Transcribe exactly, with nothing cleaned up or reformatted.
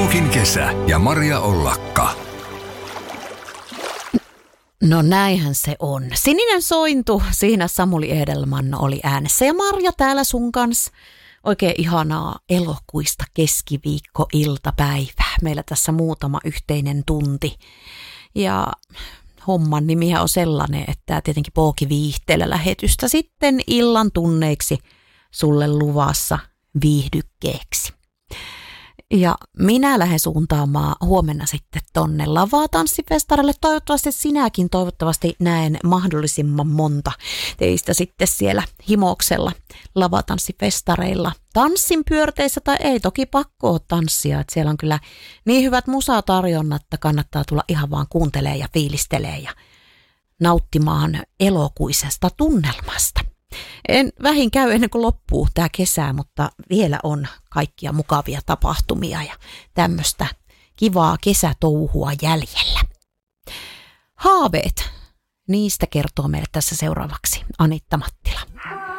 Stukin kesä ja Maria Ollakka. No näinhän se on. Sininen sointu, siinä Samuli Edelman oli äänessä ja Marja täällä sun kanssa. Oikein ihanaa elokuista keskiviikko-iltapäivää. Meillä tässä muutama yhteinen tunti. Ja homman nimihän on sellainen, että tietenkin Pooki Viihteellä lähetystä sitten illan tunneiksi sulle luvassa viihdykkeeksi. Ja minä lähden suuntaamaan huomenna sitten tonne lavatanssifestarille. Toivottavasti sinäkin, toivottavasti näen mahdollisimman monta teistä sitten siellä himoksella lavatanssifestareilla. Tanssin pyörteissä tai ei, toki pakko ole tanssia. Että siellä on kyllä niin hyvät musatarjonnat, että kannattaa tulla ihan vaan kuuntelee ja fiilistelee ja nauttimaan elokuisesta tunnelmasta. En vähin käy ennen kuin loppuu tämä kesä, mutta vielä on kaikkia mukavia tapahtumia ja tämmöistä kivaa kesätouhua jäljellä. Haaveet, niistä kertoo meille tässä seuraavaksi Anitta Mattila.